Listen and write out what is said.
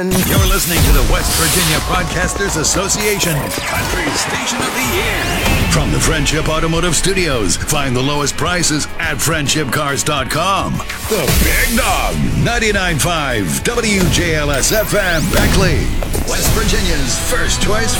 You're listening to the West Virginia Broadcasters Association Country Station of the Year. From the Friendship Automotive Studios, find the lowest prices at friendshipcars.com. The Big Dog, 99.5 WJLS FM, Beckley, West Virginia's first choice